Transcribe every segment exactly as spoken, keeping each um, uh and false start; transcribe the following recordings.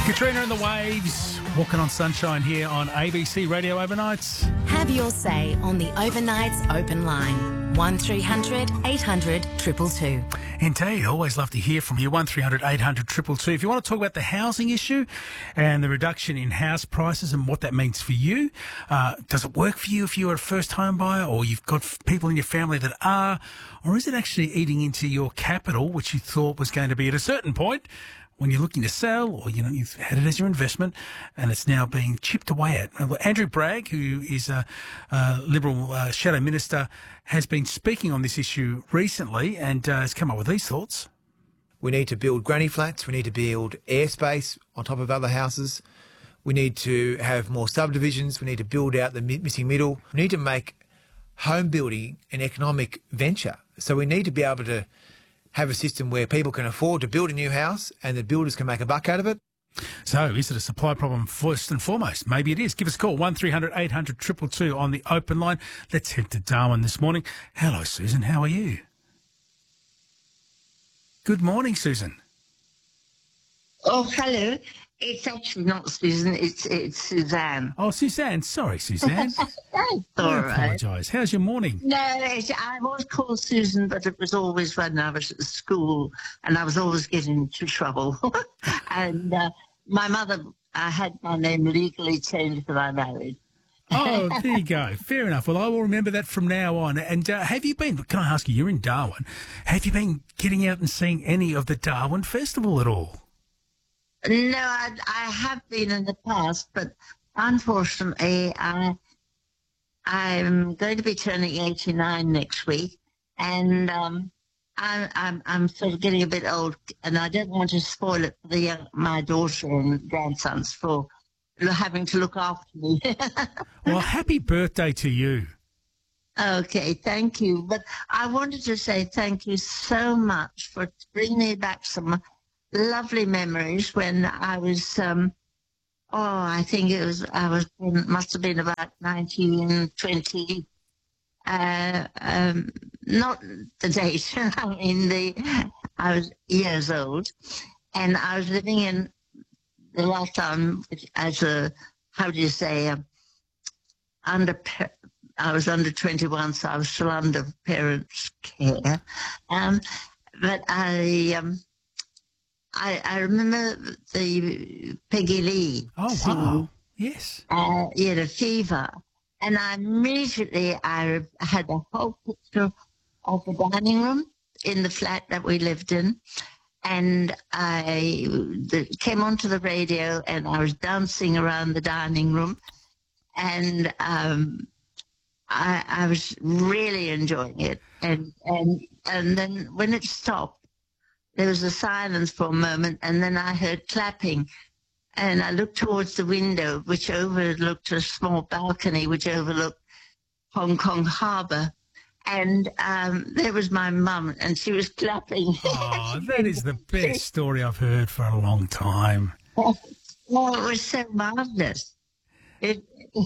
Katrina and the Waves, walking on sunshine here on A B C Radio Overnights. Have your say on the Overnights Open Line. one three hundred eight hundred two two two. Indeed, always love to hear from you. one three hundred eight hundred two two two. If you want to talk about the housing issue and the reduction in house prices and what that means for you, uh, does it work for you if you're a first home buyer or you've got f- people in your family that are, or is it actually eating into your capital, which you thought was going to be at a certain point when you're looking to sell, or, you know, you've had it as your investment and it's now being chipped away at? Well, Andrew Bragg, who is a, a Liberal uh, shadow minister, has been speaking on this issue recently and uh, has come up with these thoughts. We need to build granny flats. We need to build airspace on top of other houses. We need to have more subdivisions. We need to build out the mi- missing middle. We need to make home building an economic venture. So we need to be able to have a system where people can afford to build a new house and the builders can make a buck out of it. So is it a supply problem first and foremost? Maybe it is. Give us a call, one three hundred eight hundred two two two on the open line. Let's head to Darwin this morning. Hello, Susan. How are you? Good morning, Susan. Oh, hello. It's actually not Susan, it's it's Suzanne. Oh, Suzanne. Sorry, Suzanne. That's I all right. apologise. How's your morning? No, it's, I was called Susan, but it was always when I was at school, and I was always getting into trouble. and uh, my mother, I had my name legally changed when I married. Oh, there you go. Fair enough. Well, I will remember that from now on. And uh, have you been, can I ask you, you're in Darwin, have you been getting out and seeing any of the Darwin Festival at all? No, I, I have been in the past, but unfortunately, I, I'm going to be turning eighty-nine next week, and um, I, I'm, I'm sort of getting a bit old, and I don't want to spoil it for the young, my daughter and grandsons for having to look after me. Well, happy birthday to you. Okay, thank you. But I wanted to say thank you so much for bringing me back some lovely memories when I was, um, oh, I think it was, I was, must have been about nineteen, twenty, uh, um, not the date, I mean, the, I was years old, and I was living in, the last time as a, how do you say, um, under, I was under twenty-one, so I was still under parents' care, um, but I, um, I, I remember the Peggy Lee. Oh, singing, wow. Yes. Uh, yeah, the fever. And I immediately, I had a whole picture of the dining room in the flat that we lived in. And I the, came onto the radio and I was dancing around the dining room. And um, I, I was really enjoying it. And, and, and then when it stopped, there was a silence for a moment, and then I heard clapping. And I looked towards the window, which overlooked a small balcony, which overlooked Hong Kong Harbour. And um, there was my mum, and she was clapping. Oh, that is the best story I've heard for a long time. Oh, it was so marvellous. It,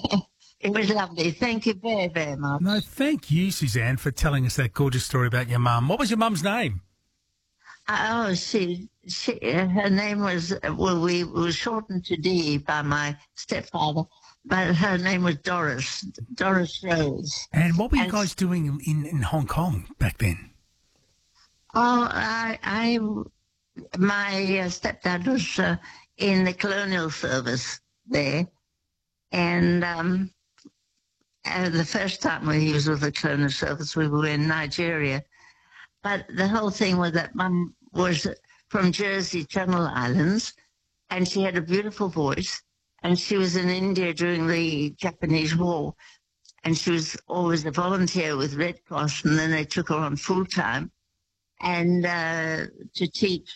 it was lovely. Thank you very, very much. No, thank you, Suzanne, for telling us that gorgeous story about your mum. What was your mum's name? Oh, she, she, her name was, well, we were shortened to Dee by my stepfather, but her name was Doris, Doris Rose. And what were you And- guys doing in, in Hong Kong back then? Oh, I, I my uh, stepdad was uh, in the colonial service there, and um, uh, the first time when he was with the colonial service, we were in Nigeria. But the whole thing was that Mum was from Jersey, Channel Islands, and she had a beautiful voice, and she was in India during the Japanese War, and she was always a volunteer with Red Cross, and then they took her on full time, and uh, to teach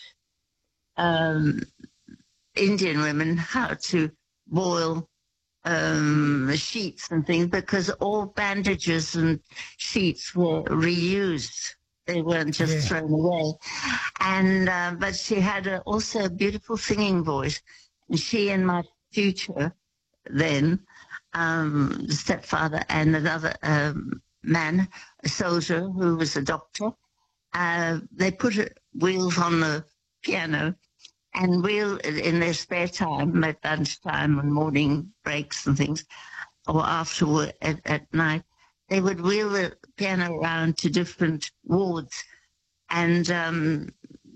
um, Indian women how to boil um, sheets and things, because all bandages and sheets were reused. They weren't just Yeah. thrown away. And, uh, but she had a, also a beautiful singing voice. And she and my future then, um, the stepfather and another um, man, a soldier who was a doctor, uh, they put uh, wheels on the piano and we'll, in their spare time, at lunchtime and morning breaks and things, or after work at, at night, they would wheel the piano around to different wards. And um,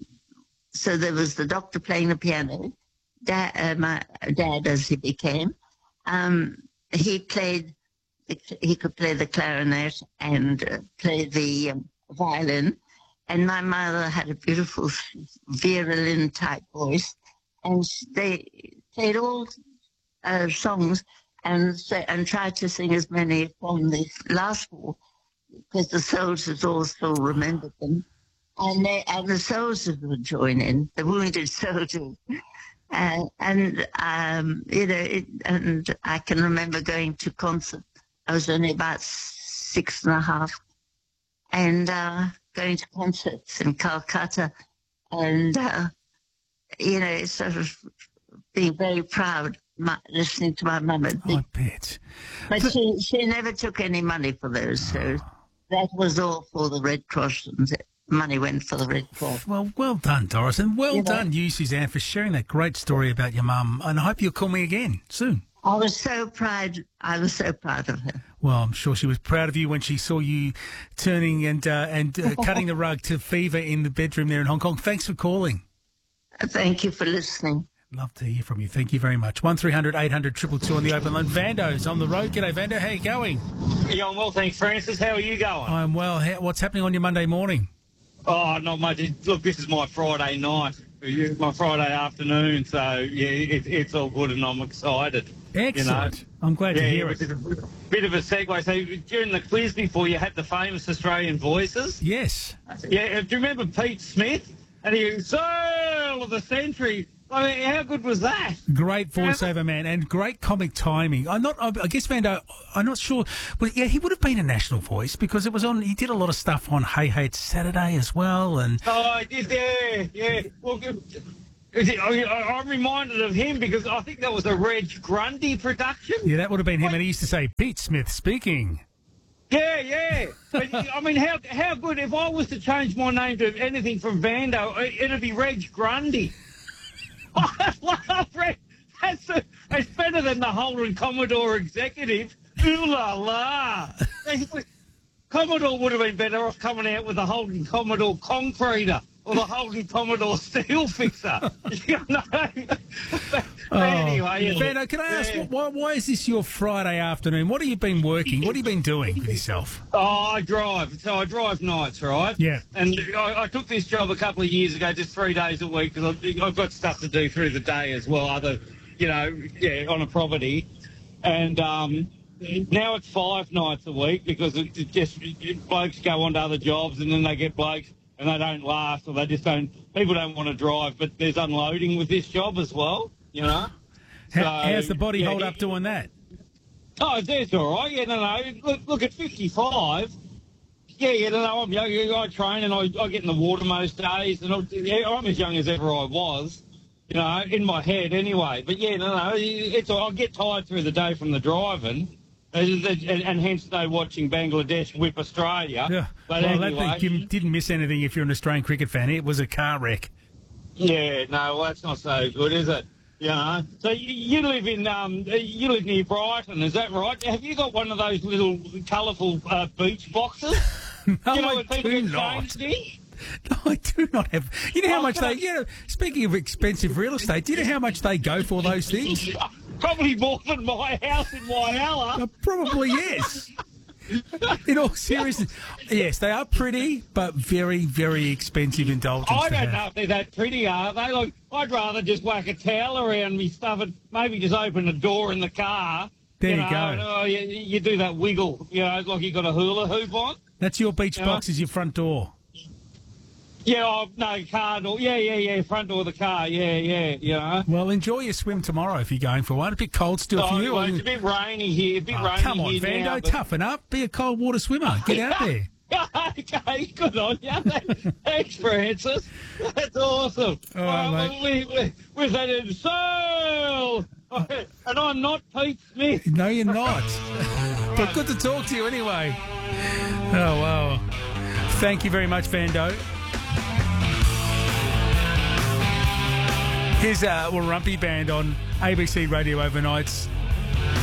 so there was the doctor playing the piano, dad, uh, my dad as he became. Um, he played, he could play the clarinet and uh, play the um, violin. And my mother had a beautiful Vera type voice. And they played all uh, songs and and tried to sing as many from the last war, because the soldiers all still remembered them. And they, and the soldiers would join in, the wounded soldiers. Uh, and, um, you know, it, and I can remember going to concert. I was only about six and a half, and uh, going to concerts in Calcutta, and, uh, you know, sort of being very proud, my, listening to my mum. I bet. But, but she, she never took any money for those, so that was all for the Red Cross, and money went for the Red Cross. Well, well done, Doris, and well you know, done you, Suzanne, for sharing that great story about your mum, and I hope you'll call me again soon. I was so proud. I was so proud of her. Well, I'm sure she was proud of you when she saw you turning and uh, and uh, cutting the rug to Fever in the bedroom there in Hong Kong. Thanks for calling. Thank you for listening. Love to hear from you. Thank you very much. one three hundred eight hundred two two two on the open line. Vando's on the road. G'day, Vando. How you going? Yeah, I'm well, thanks, Francis. How are you going? I'm well. How, what's happening on your Monday morning? Oh, not much. Look, this is my Friday night, my Friday afternoon, so, yeah, it, it's all good and I'm excited. Excellent. You know? I'm glad yeah, to hear it. it. A bit of a segue. So during the quiz before, you had the famous Australian voices. Yes. Yeah, do you remember Pete Smith? And he was, Soul of the Century. I mean, how good was that? Great voiceover, man, and great comic timing. I'm not, I guess, Vando, I'm not sure, but yeah, he would have been a national voice because it was on, he did a lot of stuff on Hey Hey It's Saturday as well. And oh, I did, yeah, yeah. Well, I'm reminded of him because I think that was a Reg Grundy production. Yeah, that would have been him, and he used to say, Pete Smith speaking. Yeah, yeah. But, I mean, how how good, if I was to change my name to anything from Vando, it'd be Reg Grundy. I love Reg. That's, a, that's better than the Holden Commodore executive. Ooh la la. Commodore would have been better off coming out with the Holden Commodore Concreter or the Holden Commodore Steel Fixer. You know? Oh, anyway. Vando, can I ask, yeah. why, why is this your Friday afternoon? What have you been working? What have you been doing with yourself? Oh, I drive. So I drive nights, right? Yeah. And I, I took this job a couple of years ago, just three days a week, because I've, I've got stuff to do through the day as well, other, you know, yeah, on a property. And um, now it's five nights a week because it, it just it, blokes go on to other jobs and then they get blokes and they don't last or they just don't, people don't want to drive, but there's unloading with this job as well. You know, How, so, how's the body yeah, hold up doing that? Oh, that's all right. Yeah, no, no. Look, look at fifty-five. Yeah, yeah, no, no. I'm young. I train and I, I get in the water most days, and I, yeah, I'm as young as ever I was. You know, in my head anyway. But yeah, no, no. It's I get tired through the day from the driving, and, and, and hence no watching Bangladesh whip Australia. Yeah. But well, anyway, that, you didn't miss anything if you're an Australian cricket fan. It was a car wreck. Yeah, no, well, that's not so good, is it? You know, so you, you live in um, you live near Brighton, is that right? Have you got one of those little colourful uh, beach boxes? No, you know, I do not. In? No, I do not have. You know how Oh, much they. God. You know, speaking of expensive real estate, do you know how much they go for those things? Probably more than my house in Whyalla. Uh, probably yes. In all seriousness, yes, they are pretty, but very, very expensive indulgence. I to don't have. know if they're that pretty, are they? Like, I'd rather just whack a towel around me stuff and maybe just open the door in the car. There you know, go. And, oh, you, you do that wiggle, you know, like you got a hula hoop on. That's your beach Yeah. box is your front door. Yeah, oh, no, car door. Yeah, yeah, yeah, front door of the car. Yeah, yeah, you know. Well, enjoy your swim tomorrow if you're going for one. A bit cold still for Oh, you. well, or it's you- a bit rainy here. A bit Oh, rainy come on, here Vando, now, but- toughen up. Be a cold water swimmer. Get out there. Okay, good on you. Thanks, Francis. That's awesome. All right, well, mate. we, we, we've had it soul. And I'm not Pete Smith. No, you're not. But good to talk to you anyway. Oh, wow. Thank you very much, Vando. Here's uh, Warumpi Band on A B C Radio Overnights.